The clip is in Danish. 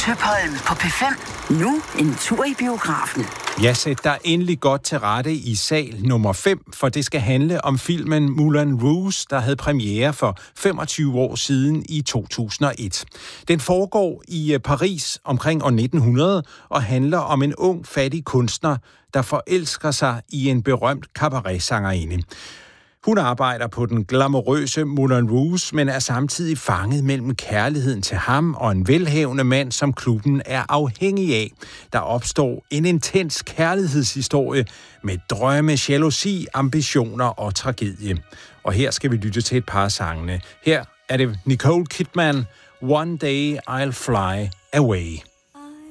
Tøpholm på P5. Nu en tur i biografen. Ja, sæt dig endelig godt til rette i sal nummer 5, for det skal handle om filmen Moulin Rouge, der havde premiere for 25 år siden i 2001. Den foregår i Paris omkring år 1900 og handler om en ung, fattig kunstner, der forelsker sig i en berømt cabaret-sangerinde. Hun arbejder på den glamourøse Moulin Rouge, men er samtidig fanget mellem kærligheden til ham og en velhavende mand, som klubben er afhængig af. Der opstår en intens kærlighedshistorie med drømme, jalousi, ambitioner og tragedie. Og her skal vi lytte til et par af sangene. Her er det Nicole Kidman, One Day I'll Fly Away.